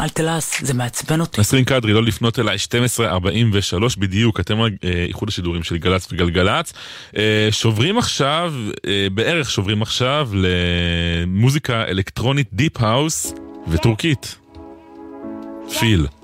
אל תלעס, זה מעצבן אותי. נסרין קדרי, לא לפנות אליי, 12:43 בדיוק, אתם איחוד השידורים של גלץ וגלגלץ. שוברים עכשיו, בערך שוברים עכשיו, למוזיקה אלקטרונית דיפ האוס וטורקית. פיל.